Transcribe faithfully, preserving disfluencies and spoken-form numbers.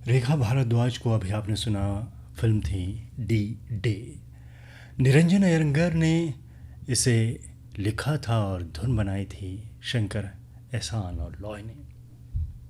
रेखा भारद्वाज को अभी आपने सुना, फिल्म थी डी डे। निरंजन अय्यंगार ने इसे लिखा था और धुन बनाई थी शंकर एहसान और लॉय ने।